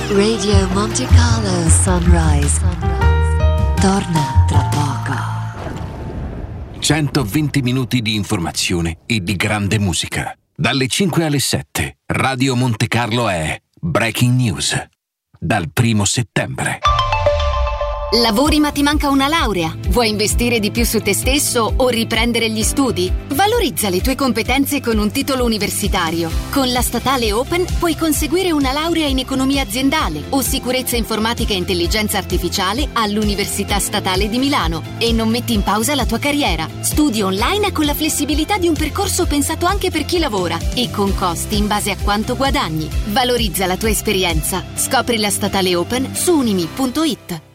Radio Monte Carlo Sunrise. Torna tra poco. 120 minuti di informazione e di grande musica. Dalle 5 alle 7, Radio Monte Carlo è Breaking News. Dal 1 settembre. Lavori ma ti manca una laurea? Vuoi investire di più su te stesso o riprendere gli studi? Valorizza le tue competenze con un titolo universitario. Con la Statale Open puoi conseguire una laurea in economia aziendale o sicurezza informatica e intelligenza artificiale all'Università Statale di Milano e non metti in pausa la tua carriera. Studi online con la flessibilità di un percorso pensato anche per chi lavora e con costi in base a quanto guadagni. Valorizza la tua esperienza. Scopri la Statale Open su unimi.it.